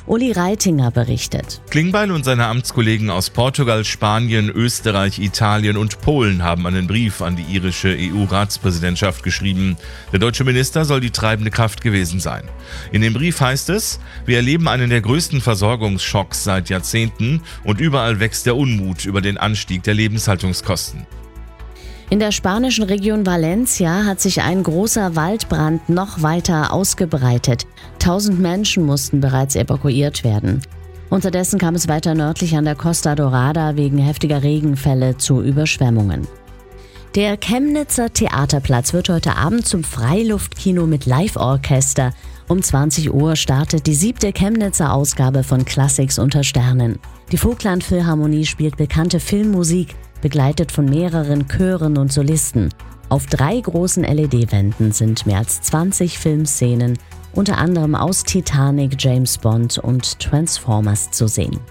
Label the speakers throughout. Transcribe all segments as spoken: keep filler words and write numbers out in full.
Speaker 1: Uli Reitinger berichtet.
Speaker 2: Klingbeil und seine Amtskollegen aus Portugal, Spanien, Österreich, Italien und Polen haben einen Brief an die irische E U-Ratspräsidentschaft geschrieben. Der deutsche Minister soll die treibende Kraft gewesen sein. In dem Brief heißt es, wir erleben einen der größten Versorgungsschocks seit Jahrzehnten und überall wächst der Unmut über den Anstieg der Lebenshaltungskosten.
Speaker 1: In der spanischen Region Valencia hat sich ein großer Waldbrand noch weiter ausgebreitet. Tausend Menschen mussten bereits evakuiert werden. Unterdessen kam es weiter nördlich an der Costa Dorada wegen heftiger Regenfälle zu Überschwemmungen. Der Chemnitzer Theaterplatz wird heute Abend zum Freiluftkino mit Live-Orchester. Um zwanzig Uhr startet die siebte Chemnitzer Ausgabe von Classics unter Sternen. Die Vogtland Philharmonie spielt bekannte Filmmusik, begleitet von mehreren Chören und Solisten. Auf drei großen L E D-Wänden sind mehr als zwanzig Filmszenen, unter anderem aus Titanic, James Bond und Transformers zu sehen.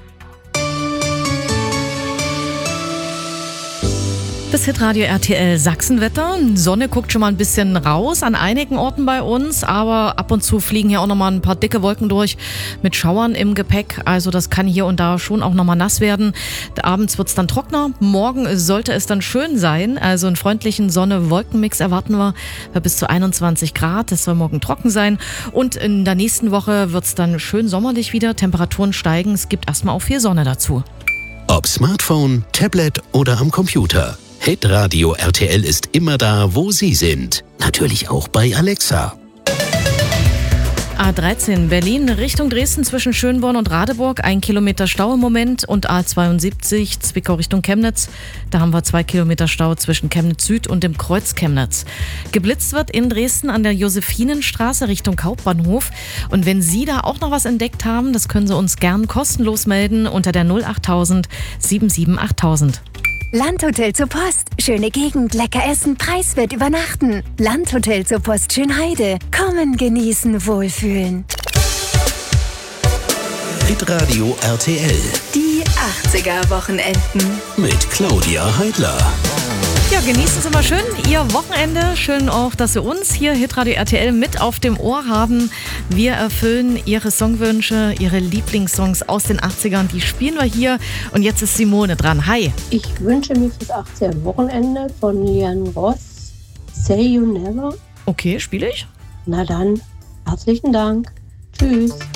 Speaker 3: Das Hitradio R T L Sachsenwetter. Sonne guckt schon mal ein bisschen raus an einigen Orten bei uns, aber ab und zu fliegen hier auch nochmal ein paar dicke Wolken durch mit Schauern im Gepäck. Also das kann hier und da schon auch nochmal nass werden. Abends wird es dann trockener. Morgen sollte es dann schön sein. Also einen freundlichen Sonne-Wolken-Mix erwarten wir bei bis zu einundzwanzig Grad. Es soll morgen trocken sein. Und in der nächsten Woche wird es dann schön sommerlich wieder. Temperaturen steigen. Es gibt erstmal auch viel Sonne dazu.
Speaker 4: Ob Smartphone, Tablet oder am Computer. Hitradio R T L ist immer da, wo Sie sind. Natürlich auch bei Alexa.
Speaker 3: A dreizehn Berlin Richtung Dresden zwischen Schönborn und Radeburg. Ein Kilometer Stau im Moment. Und A zweiundsiebzig Zwickau Richtung Chemnitz. Da haben wir zwei Kilometer Stau zwischen Chemnitz Süd und dem Kreuz Chemnitz. Geblitzt wird in Dresden an der Josephinenstraße Richtung Hauptbahnhof. Und wenn Sie da auch noch was entdeckt haben, das können Sie uns gern kostenlos melden unter der null achttausend siebenundsiebzig achttausend.
Speaker 5: Landhotel zur Post. Schöne Gegend, lecker essen, preiswert übernachten. Landhotel zur Post Schönheide. Kommen, genießen, wohlfühlen.
Speaker 4: Hitradio R T L.
Speaker 5: Die achtziger-Wochenenden.
Speaker 4: Mit Claudia Heidler.
Speaker 3: Ja, genießen Sie mal schön Ihr Wochenende. Schön auch, dass Sie uns hier Hitradio R T L mit auf dem Ohr haben. Wir erfüllen Ihre Songwünsche, Ihre Lieblingssongs aus den achtzigern. Die spielen wir hier. Und jetzt ist Simone dran. Hi.
Speaker 6: Ich wünsche mir fürs achtziger-Wochenende von Lian Ross Say You Never.
Speaker 3: Okay, spiele ich.
Speaker 6: Na dann, herzlichen Dank. Tschüss.